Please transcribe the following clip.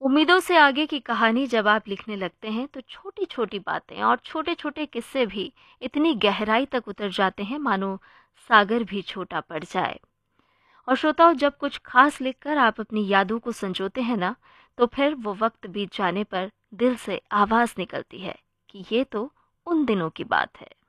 उम्मीदों से आगे की कहानी जब आप लिखने लगते हैं तो छोटी छोटी बातें और छोटे छोटे किस्से भी इतनी गहराई तक उतर जाते हैं मानो सागर भी छोटा पड़ जाए। और श्रोताओं, जब कुछ खास लिखकर आप अपनी यादों को संजोते हैं ना, तो फिर वो वक्त बीत जाने पर दिल से आवाज निकलती है कि ये तो उन दिनों की बात है।